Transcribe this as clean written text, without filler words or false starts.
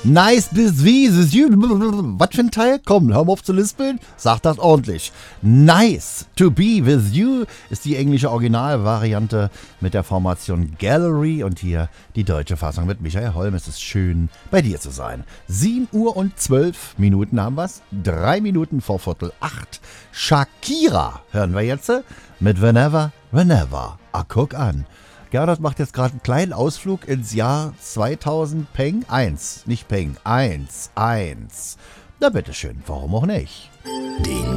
Nice bis wie, was für ein Teil? Komm, hör mal auf zu lispeln. Sag das ordentlich. Nice to be with you ist die englische Originalvariante mit der Formation Gallery und hier die deutsche Fassung mit Michael Holm. Es ist schön, bei dir zu sein. 7 Uhr und 12 Minuten haben wir's. 3 Minuten vor 7:45. Shakira hören wir jetzt mit Whenever, Whenever. Ah, guck an. Gernot macht jetzt gerade einen kleinen Ausflug ins Jahr 2000 Peng 1. Nicht Peng, 1. Na bitteschön, warum auch nicht? Den